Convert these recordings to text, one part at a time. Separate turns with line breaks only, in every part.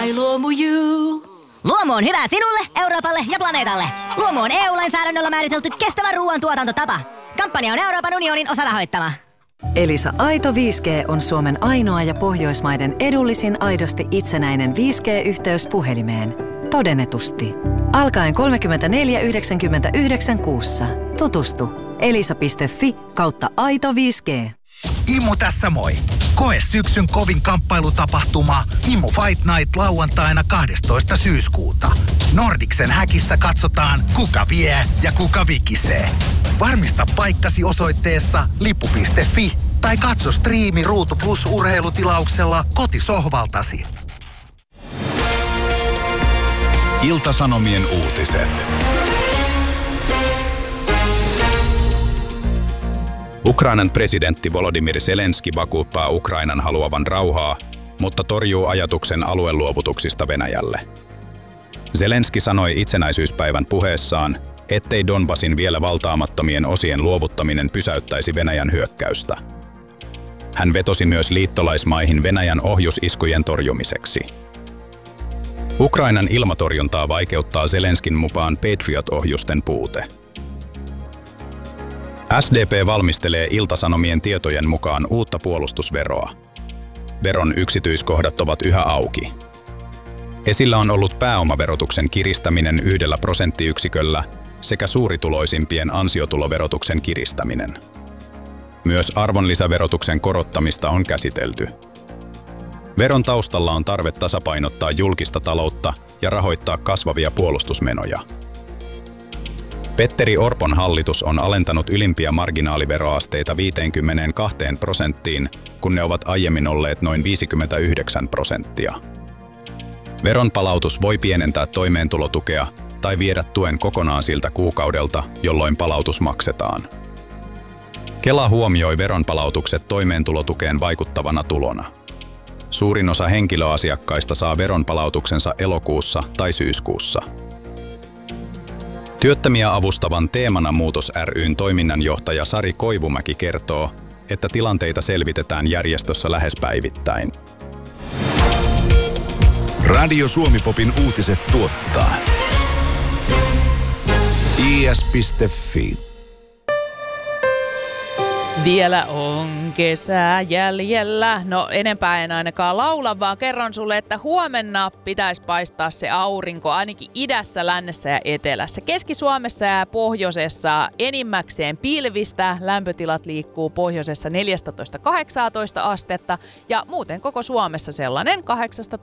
Luomu you.
Luomu on hyvä sinulle, Euroopalle ja planeetalle. Luomu on EU-lainsäädännöllä määritelty kestävä ruoantuotantotapa. Kampanja on Euroopan unionin osarahoittama.
Elisa Aito 5G on Suomen ainoa ja Pohjoismaiden edullisin aidosti itsenäinen 5G-yhteys puhelimeen. Todennetusti. Alkaen 34,99 kuussa. Tutustu elisa.fi/Aito 5G.
Immu tässä moi! Koe syksyn kovin kamppailutapahtuma Immu Fight Night lauantaina 12. syyskuuta. Nordicsen häkissä katsotaan, kuka vie ja kuka vikisee. Varmista paikkasi osoitteessa lippu.fi tai katso striimi Ruutu Plus -urheilutilauksella kotisohvaltasi.
Ilta-Sanomien uutiset. Ukrainan presidentti Volodymyr Zelenski vakuuttaa Ukrainan haluavan rauhaa, mutta torjuu ajatuksen alueluovutuksista Venäjälle. Zelenski sanoi itsenäisyyspäivän puheessaan, ettei Donbasin vielä valtaamattomien osien luovuttaminen pysäyttäisi Venäjän hyökkäystä. Hän vetosi myös liittolaismaihin Venäjän ohjusiskujen torjumiseksi. Ukrainan ilmatorjuntaa vaikeuttaa Zelenskin mukaan Patriot-ohjusten puute. SDP valmistelee Ilta-Sanomien tietojen mukaan uutta puolustusveroa. Veron yksityiskohdat ovat yhä auki. Esillä on ollut pääomaverotuksen kiristäminen 1 prosenttiyksiköllä sekä suurituloisimpien ansiotuloverotuksen kiristäminen. Myös arvonlisäverotuksen korottamista on käsitelty. Veron taustalla on tarve tasapainottaa julkista taloutta ja rahoittaa kasvavia puolustusmenoja. Petteri Orpon hallitus on alentanut ylimpiä marginaaliveroasteita 52%, kun ne ovat aiemmin olleet noin 59%. Veronpalautus voi pienentää toimeentulotukea tai viedä tuen kokonaan siltä kuukaudelta, jolloin palautus maksetaan. Kela huomioi veronpalautukset toimeentulotukeen vaikuttavana tulona. Suurin osa henkilöasiakkaista saa veronpalautuksensa elokuussa tai syyskuussa. Työttömiä avustavan Teemana muutos ry:n toiminnanjohtaja Sari Koivumäki kertoo, että tilanteita selvitetään järjestössä lähes päivittäin.
Radio Suomi-popin uutiset tuottaa is.fi.
Vielä on kesää jäljellä. No enempää en ainakaan laula, vaan kerron sulle, että huomenna pitäisi paistaa se aurinko ainakin idässä, lännessä ja etelässä. Keski-Suomessa ja pohjoisessa enimmäkseen pilvistä. Lämpötilat liikkuu pohjoisessa 14-18 astetta ja muuten koko Suomessa sellainen 18-20.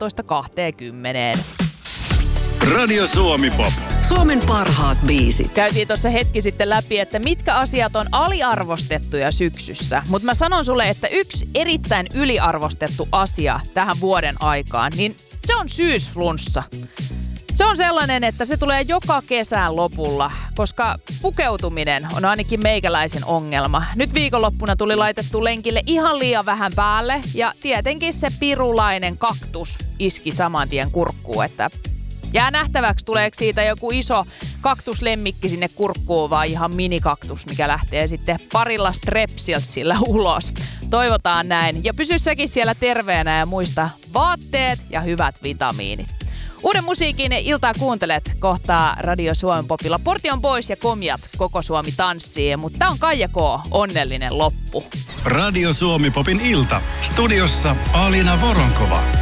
Radio Suomi-pop.
Suomen parhaat biisit.
Käytiin tuossa hetki sitten läpi, että mitkä asiat on aliarvostettuja syksyssä. Mutta mä sanon sulle, että yksi erittäin yliarvostettu asia tähän vuoden aikaan, niin se on syysflunssa. Se on sellainen, että se tulee joka kesän lopulla, koska pukeutuminen on ainakin meikäläisen ongelma. Nyt viikonloppuna tuli laitettu lenkille ihan liian vähän päälle ja tietenkin se pirulainen kaktus iski saman tien kurkkuun, että jää nähtäväksi, tuleeko siitä joku iso kaktuslemmikki sinne kurkkuun vai ihan minikaktus, mikä lähtee sitten parilla strepsilsillä ulos. Toivotaan näin. Ja pysy säkin siellä terveenä ja muista vaatteet ja hyvät vitamiinit. Uuden musiikin iltaa kuuntelet kohtaa Radio Suomen popilla. Porti on pois ja komjat, koko Suomi tanssii, mutta tää on Kaija K. Onnellinen loppu.
Radio Suomi-popin ilta. Studiossa Alina Voronkova.